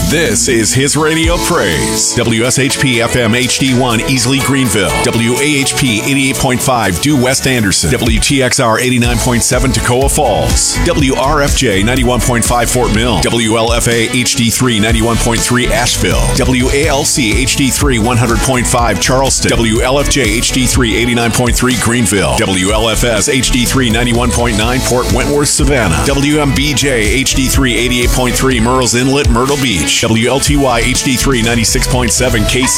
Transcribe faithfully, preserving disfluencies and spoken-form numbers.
This is his radio praise. W S H P F M H D one Easley Greenville. W A H P eighty-eight point five Due West Anderson. W T X R eighty-nine point seven Toccoa Falls. W R F J ninety-one point five Fort Mill. W L F A H D three ninety-one point three Asheville. W A L C H D three one hundred point five Charleston. W L F J H D three eighty-nine point three Greenville. W L F S H D three ninety-one point nine Port Wentworth, Savannah. W M B J H D three eighty-eight point three Murrells Inlet, Myrtle Beach. W L T Y H D three ninety-six point seven K C